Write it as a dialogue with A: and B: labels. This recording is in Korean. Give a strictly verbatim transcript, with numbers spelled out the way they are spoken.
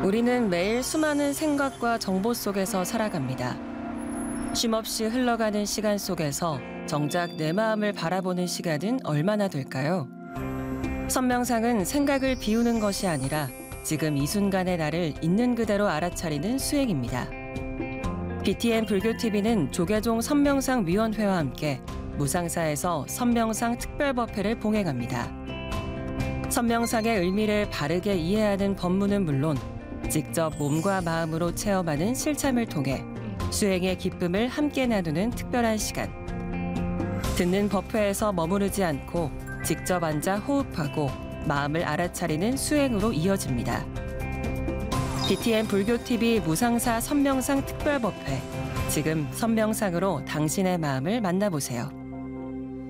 A: 우리는 매일 수많은 생각과 정보 속에서 살아갑니다. 쉼없이 흘러가는 시간 속에서 정작 내 마음을 바라보는 시간은 얼마나 될까요? 선명상은 생각을 비우는 것이 아니라 지금 이 순간의 나를 있는 그대로 알아차리는 수행입니다. 비티엔 불교티비는 조계종 선명상위원회와 함께 무상사에서 선명상 특별법회를 봉행합니다. 선명상의 의미를 바르게 이해하는 법문은 물론 직접 몸과 마음으로 체험하는 실참을 통해 수행의 기쁨을 함께 나누는 특별한 시간. 듣는 법회에서 머무르지 않고 직접 앉아 호흡하고 마음을 알아차리는 수행으로 이어집니다. 비티엔 불교티비 무상사 선명상 특별법회. 지금 선명상으로 당신의 마음을 만나보세요.